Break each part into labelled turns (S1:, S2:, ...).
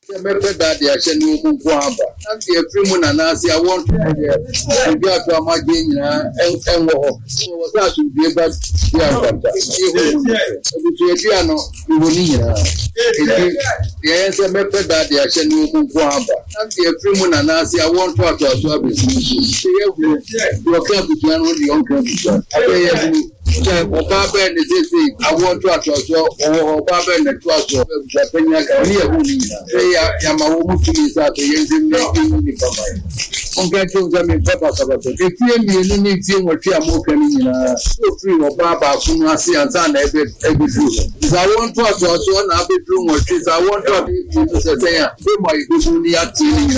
S1: Remember that they are sending you Kuamba. And the Primun and I want to get to my game and was that to be about piano. You will need the answer. Remember that they are sending you Kuamba. And the Primun and I want to absorb it. You are coming to piano, the uncle. Obaba and the I want to absorb Obaba and the trust of Japan. Yamawu is at the end of the Congratulations, Papa Sabato. If you need to what you are more so free or Baba, Kumasi and Zan every food. I want to also one happy room or trees. I want to say, my good at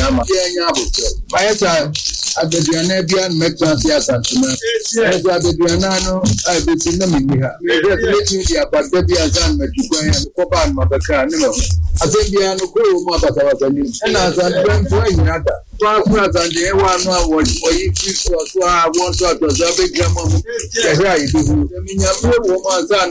S1: at the Dianabian Mexican as the Dianano, I will see them in here. But baby as I'm and Copan Mabaka. I think the Anuku Mabaka and as I went to another. And the one was for you to I want to observe a grammar. I mean, woman's son,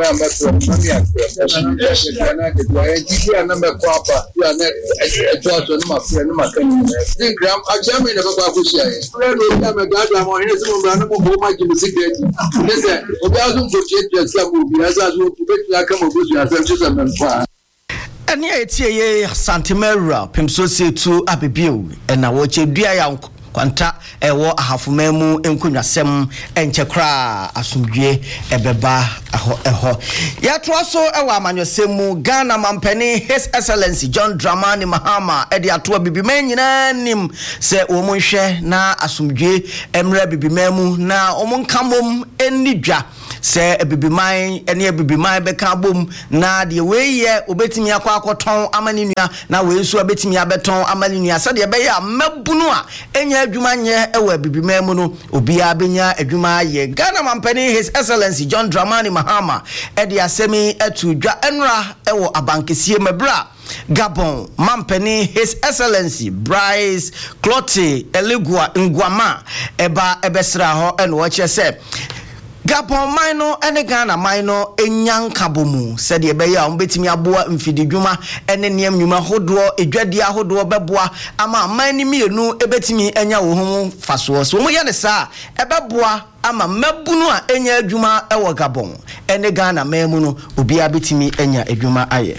S1: and number Papa, you are not a judge on my friend. I tell me about Bushia. I'm a god, I'm on his own random of my secret. Listen, Obazu to some movie as I will to come of Bushia as
S2: and ye Santimera, Pimsosi to Abibu, and I watch a dear Quanta, a war a half memu, and Kunyasem, and Chakra, Asumje, a beba, a ho. Yatwaso, a woman, your semu, Ghana Mampeni, His Excellency John Dramani Mahama, Ediatua Bibimen, Nim, say Omunshe, na Asumje, Emre Bibimemu, na Omunkambum, and Nidja. Say a baby mine, and ye baby mine become boom. Na the way ye obeti me akwa ton amaninia, na we so obeti me abeton amaninia. Said ye be ya mabunua, enya adwuma nye ewe baby memu no, obia benya adwuma ye. Ghana Mampeni His Excellency John Dramani Mahama, edi asemi etu dwa enra ewo abankesie mebra. Gabon, Mampeni, His Excellency Bryce Clotte Eligua Ngwama, Eba Ebesraho, and watch yourself. Gabon minor and Ghana minor enyan kabomu said ye beya umbetimi aboa mfidi dwuma ene niem nyuma hodoɔ edwadia hodoɔ bɛboa ama mani mienu ebetimi enya wo ho faso so mo ye ne saa ebɛboa ama mabunu a enya adwuma ɛwɔ Gabon ene Ghana memu no obi abetimi enya adwuma aye.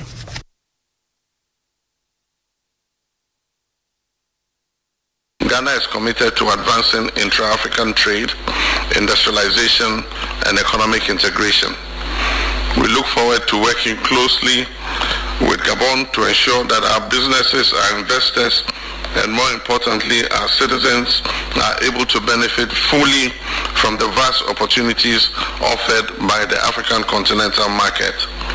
S3: Ghana is committed to advancing intra-African trade, industrialization, and economic integration. We look forward to working closely with Gabon to ensure that our businesses, our investors, and more importantly, our citizens are able to benefit fully from the vast opportunities offered by the African continental market.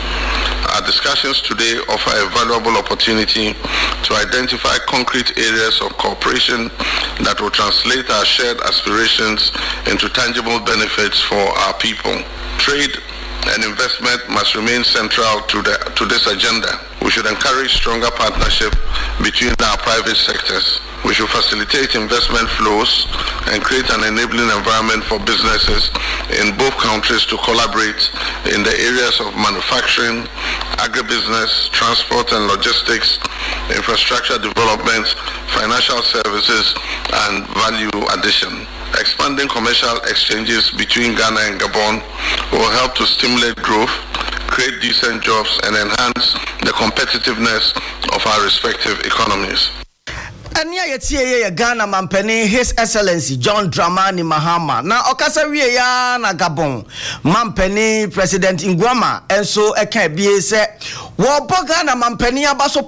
S3: Our discussions today offer a valuable opportunity to identify concrete areas of cooperation that will translate our shared aspirations into tangible benefits for our people. Trade and investment must remain central to this agenda. We should encourage stronger partnership between our private sectors. We should facilitate investment flows and create an enabling environment for businesses in both countries to collaborate in the areas of manufacturing, agribusiness, transport and logistics, infrastructure development, financial services, and value addition. Expanding commercial exchanges between Ghana and Gabon will help to stimulate growth, create decent jobs, and enhance the competitiveness of our respective economies.
S2: And yeah, Ghana Mampeni, His Excellency John Dramani Mahama. Na okasa wie ya na Gabon. Mampeni President Ngwama enso eka bie se wo Ghana Mampeni abaso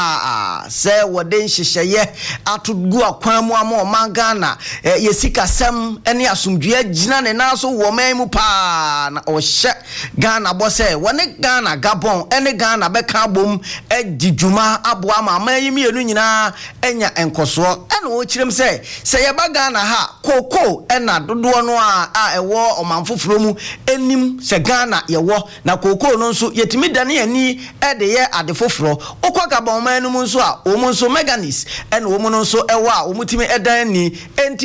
S2: pa se woden hyehyeye atogu akwan mu ama Ghana yesika sem ene asomdua gina ne na so wo man mu pa na ohye Ghana bo se wone Ghana Gabon ene Ghana beka bom edidwuma aboa ma amayimienu nyina enya enkoso ene wo kirem se yeba Ghana ha koko ena dodo no a ewo omanfoforo mu enim se Ghana yewo na koko no nso yetimi dane ani ede ye adefoforo okwa Gabon man no nso a omo nso meganis ene omo no nso ewo a omutimi edan ni enti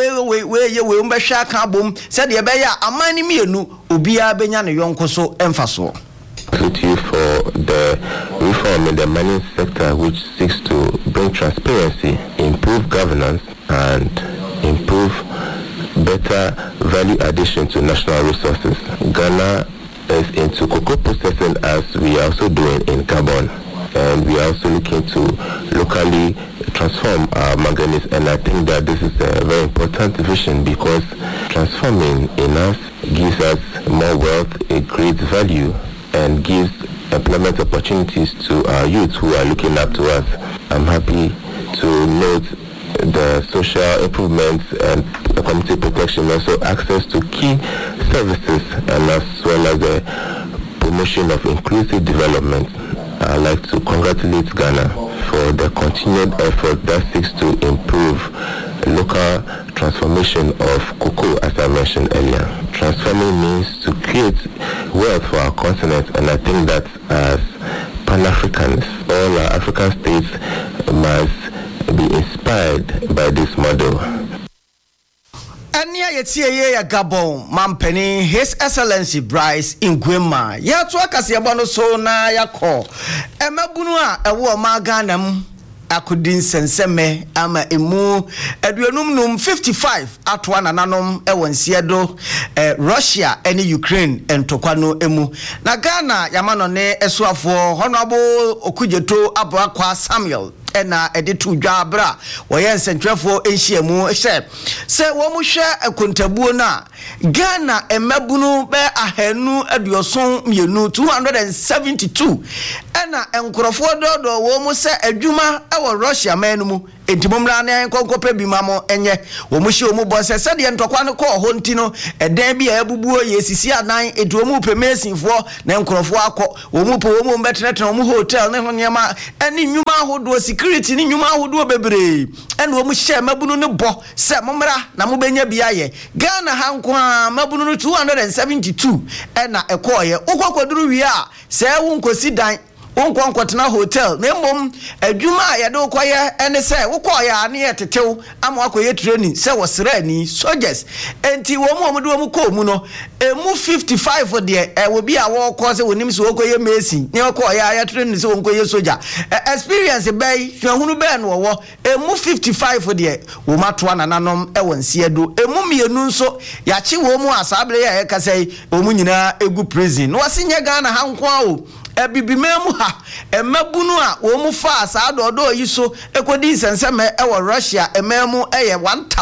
S2: we mbehwa aka bom se de be ya amani mienu obia benya ne yonko so emfaso.
S4: for the reform in the mining sector, which seeks to bring transparency, improve governance, and improve better value addition to national resources. Ghana is into cocoa processing, as we are also doing in Gabon, and we are also looking to locally transform our manganese, and I think that this is a very important vision, because transforming in us gives us more wealth, it creates value, and gives employment opportunities to our youth who are looking up to us. I'm happy to note the social improvements and the community protection, also access to key services, and as well as the promotion of inclusive development. I'd like to congratulate Ghana for the continued effort that seeks to improve local transformation of cocoa, as I mentioned earlier. Transforming means to create wealth for our continent, and I think that as Pan-Africans, all our African states must be inspired by this model.
S2: Ania yetie ya Gabon mampeni His Excellency Bryce Ingwema ya to akase yabano so na yakọ emabunu a ewo ma Ghana mu akudin senseme ama emu aduonum num 55 atwa nananom ewonsedo Russia ene Ukraine entokwa no emu na Ghana yamano ne esuafo honorable Okujeto Aboakwa Samuel ena editu dwabra woyen sentwefo enhiamu hye se wo mu hwe akontabuo na Ghana emabunu be ahanu aduoson mienu 272 ena enkrofo dodo wo mu se adwuma ewo Russia manu mu entimomra na enkonkope bi mamo enye wo mu hye wo mu bo se de ntokwa no ko ho ntino eden bi abubuo yesisi anan eduomu pemesinfo na enkrofo akọ wo mu po wo mu betenetene wo mu hotel ne honyema eni nnwuma ahodo security ni nnwuma ahodo bebre ene wo mu hye mabunu ne bo se momra na mo benya biaye Ghana hanko mabunu no 272 ena ekoye ukwakoduru wi a se wo nkosi dan Unkonkotena hotel nembom adwuma ya do koye ene se wokoya na ye tetew ama akoye training se wosrani soldiers enti wo mu omudo mu ko mu no emu 55 de wo bi a wo ko se wonim se wokoye mesi ne wokoya ya training se wonkoye soldier experience bay hwahunu bay no wo emu 55 de wo matoa nananom ewonse do emu mienu nso ya chi wo mu asabre ya ye kasai wo mu nyina egu prison no wasenye Ghana hanko o ebibimemu ha emabunu a wo mu fa sa dodo yi so ekodi senseme ewo Russia ememu eye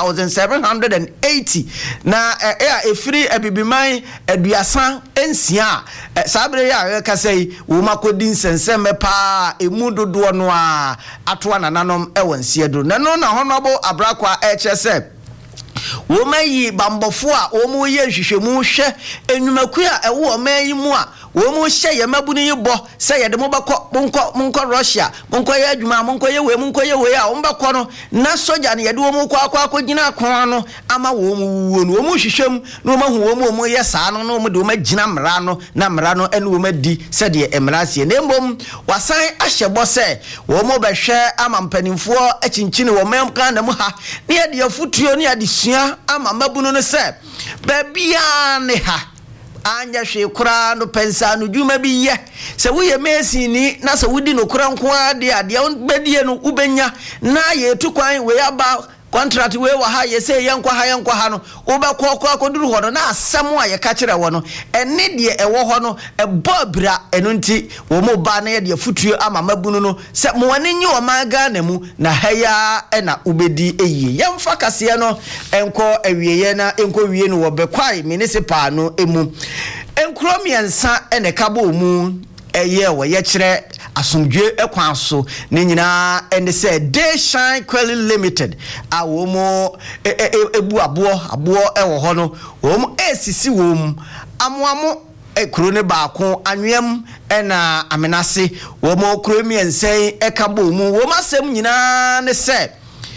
S2: 1780 na efiri ebibiman eduasan ensia sabre ya kasai wo makodi senseme pa emu dodo no a atoa nananom ewo nsiedo nano na honorable Abrakwa HSF wo mayi bambofo a wo mu ye hwehwemu hwe enwumaku a ewo mayi mu a wo mu hye ye mabunu yi bo se ye de mo bakọ monko Russia monko ye adwuma monko ye we a wo mbakọ no na soja ne ye de wo mu kwa gina akon no ama wo mu wo no wo mu hwehwem no mahu wo mu ye saa no wo mu de wo magina mra no na mra no ene wo madi se de emrasie na mbom wasan ahyebo se wo mu behwe ama mpanimfo achinchine wo mem kan na mu ha ne ye de afutuo ne adesua ama mabunu no se babia ne ha anya hwe kura no pensa no dwuma bi ye se wo ye mesi ni na se wodi no kura nko ade bedie no ubenya na ye tukwan we aba contract we wa ha ye se yenkwa ha no obekọ akoduru ho no na asem a ye ka kire wo no ene de ewo ho no ebobra eno nti wo mo ba na ye de futuo ama mabunu no se mo wane nyi o ma Ghana mu na haya na ubedi eyi yemfa kase no enko awieye na enko wie no wo bekwai municipal no emu enkromiensa ene kabo mu eye wo ye kire asomdwe ekwan so ne nyina ene se Day Shine Quelly Limited awo mo ebu abo ewo ho no wo mo esisi wo mu amoamo ekro ne baako anwem ena amenase wo mo kromiensen ekabo mu wo masem nyina ne se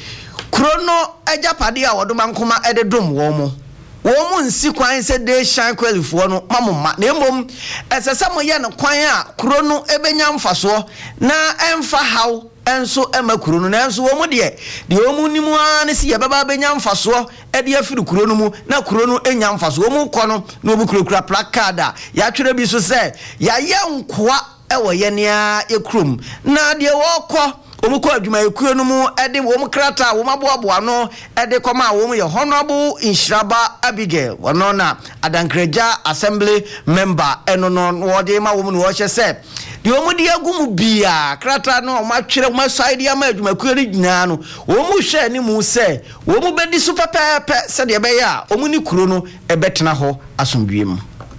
S2: krono ajapade a wodoma nkoma ededom wo mo womu nsi kwan se Day Shine Quelly fo no mamoma na emom esese mo ye no kwan a kuro no ebenya mfaso na emfa haw enso emakuro no na enso womu de womu nimu an se ye baba benya mfaso e de afiri kuro no mu na kuro no enya mfaso womu kɔ no na obu kura placard a ya twere bi so se ya ye nkoa ewo ye nea ekrum na de wokọ omukọ adwuma ekuo no mu ede wo mkrata wo maboaboa no ede koma wo ye Honorable Inshiraba Abigail wono na Adankreja Assembly member eno no wode ma wo mu no wo hye se de wo de agumu bia krata no o matwere wo side ya ma adwuma ekuo ri nyina no wo mu hwe ni mu se wo mu bedi super pepe se de be ya o mu ni kuro no ebetena ho asomdwem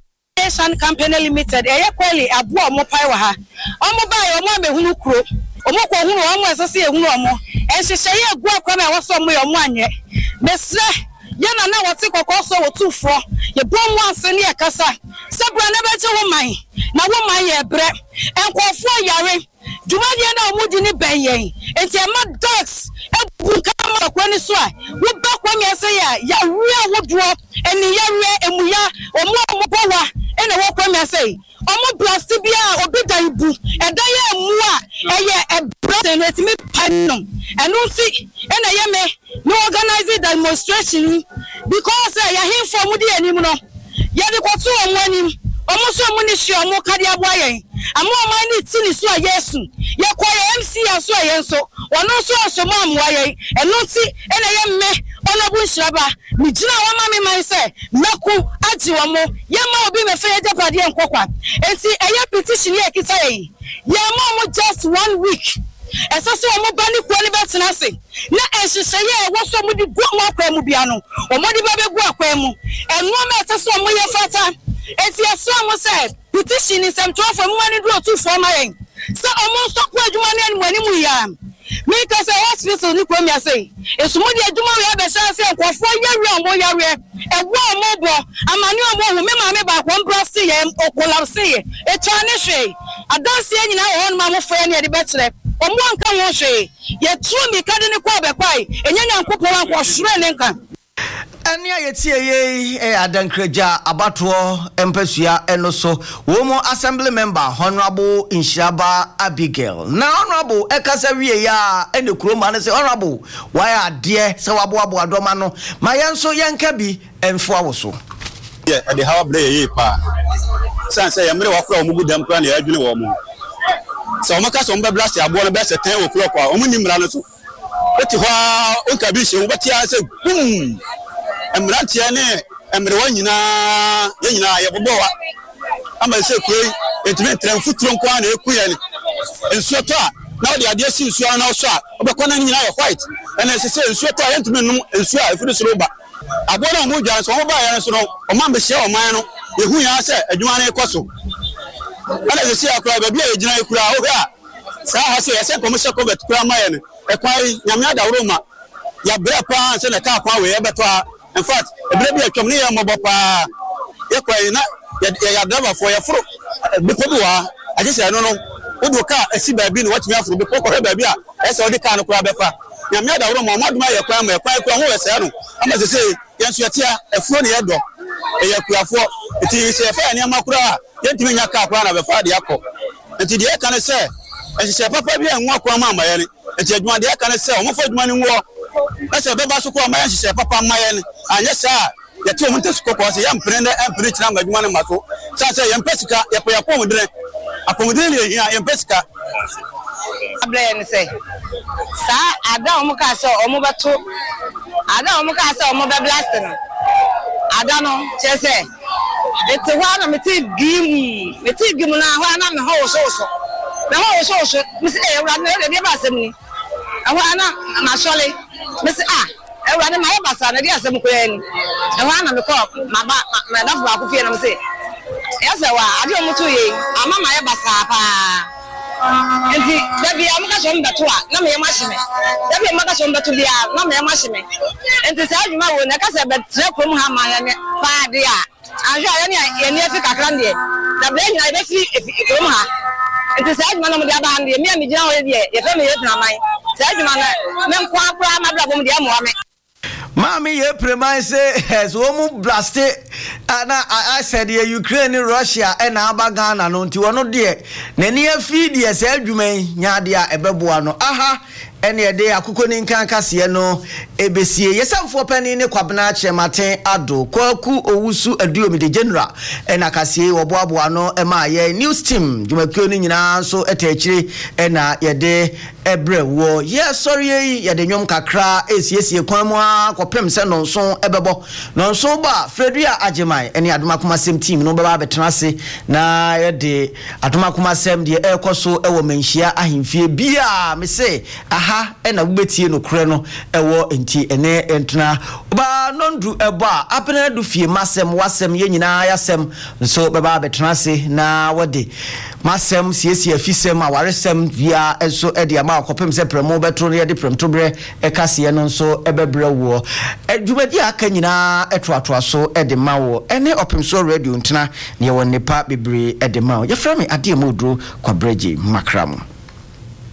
S5: Sun Company Limited eye kweli abo omo pai wa ha omo ba ye omo amehunu kuro omo ko hunu omo esese ehunu omo enhyehyeye egu akwa na woso omo ye omo anye mesre ye na wote kokoso wotufo ye bom wanse ne yakasa sebra na beche wo man na wo man ye bre enkofo yare dwumadie na omo di ni benyen enti e ma dogs ebu kama kwani so a wo ba kwani ese ya ria wodro eni ya ria emuya omo bowa ene wo kwani ese omo blast bia obi da ibu eda ya emu a eye ebrate no etimi panom enu nti ene ye me no organize demonstration because ya hinfo mu di anim no ye de kwoto omo anim omo so mu ni hye omo kade aboayen amo oman ni ti ni so a Yesu ye koye MC aso a yenso ono so aso ma amwayen enu nti ene ye me Honorable Inshiraba mi gina wa ma me man se meku agi wo mo ye ma obi me fe ye japade enkokwa enti eye petition ye kita ye ma mo just 1 week esase omo bani ko ni betena se na enhyehyeye wo so mo di gu mo akwa mu bia no omo di ba be gu akwa mu enu ma esase omo ye fata enti eso omo se petition is am 12 mo mani do 2 for my se omo so ko adwuma ne anu ani mu ya me ka se hospital ni ko mi ase esumo di adwuma we be sha se nkofo yawe omo yawe ewo omo bo amani omo hu me ma me ba ko mbra se ye okola se ye e cha ne hwe adanse nyina ho ma mo fa ne de betre omo anka wo hwe ye tru mi ka de ne ko be kwai enyanya nkopon anko hwere ne nka
S2: Ani ayetie ye Adankreja abato empesua eno so wo mo assembly member Honorable Inshiraba Abigail na Honorable ekasa wie ya ene kuroma ne se Honorable why ade se waboabo adoma no ma yenso yenka bi enfo awoso
S6: ye de hawa bre ye pa san se yemre wakura omugu dam kra na ya dwene wo mo se o maka so mbe blast abo no be se 10 okura kwa o mu nimra no so eti ho onka bi hye wo betia se bum emrantia ne emrewa nyina ye nyina ye bobowa ama se koi etime tren futuro nko na ekuye ne ensuo to a na odi ade si nsuo na so a obekona nyina ye white ena se ensuo to a yentime num ensuo a efiri so ba abona mo dwan so ho ba ya so no o ma be hye o man no ehu ya se adwuma na ekoso ana se akura ba bia ye gina ekura o ha sa ha se ye se komo ko betkura ma ye ne ekwai nyame da woro ma ya bra pa se na ka kwa we ye beto a in fact ebrebi atwam ne yam bopa yekwai na ya driver for ya fro bipo bi wa agese no no odo ka asi baabi no watumi afro bipo ko baabi a ese odi ka no kura befa nyame da woro mo amaduma ye kwan ma kwai kura ho wese no ama se yensu yatia afro ne yedo ye kuafo eti se fa ne amakura yentimi nya ka kwa na befa de akọ eti de ka ne se ehye papa bi enwa kwa ma amaye ne eti adwuma de ka ne se o mo fa adwuma ne wo ese beba so kwa ma hye papa amaye ne anya sa yati omunte sukoko se yamprende empre chira ngadwuma ne maso sa se yempesika yepoya pomudre apomudre le hia yempesika
S5: abre ne se sa ada omuka se omubeto ada omuka se omube blast no ada no chese eti hwa na meti gim na hwa na me ho so na ho so misi e wura na de ba asem ni hwa na ma sole misi ewurade ma yebasa na dia asem koya ni ehwa na me ko ma dafu akufie na me se yasa wa ade omutu ye ama ma yebasa pa enti dabi amaka so mbeto a na me yemahime dabi amaka so mbeto bia na me yemahime enti sa adwuma wo na kasa betre krom ha ma ya ne pa de a anhwa ya ne ye ne afi kakra de dabi nya be fi krom ha enti sa adwuma no mo de aba hande me me gina ho de ye fe me yefina man sa adwuma na me nkwa pra ma bla bom de amoa me
S2: Mami ye premise so mu blast na I said ye Ukraine Russia and Abagana no nti wono de na ni afidi ye se adwuma nya de a ebeboa no aha ene de akoko ni nkan kase no ebesie yesamfo pani ne kwabena chematen ado kwaku owusu aduomi de general ena kase oboaboa no ema ye news team dwumakuo ni nyina so etachire ena yede ebre wo ye sorry ye de nwom kakra esiesie kwan mu akopem se nonso ebebo nonso ba Fredria Ajeman ene adomakomasem team no beba betenase na ye de adomakomasem de ekoso ewo menhia ahemfie bia me se aha ena wubetie no kure no ewo enti ene entuna ba nondu ebo a apena du fie masem wasem ye nyina yasem so beba betenase na wode masem siesie afisem awaresem via enso ede ama akopem se premo betro no ye de premto bre ekase no nso ebebre wo adwumadi aka nyina etoatoa so ede ma wo ene opemso radio ntuna ne wo nepa bebre ede ma wo ye frame ade modro kwa breje makramo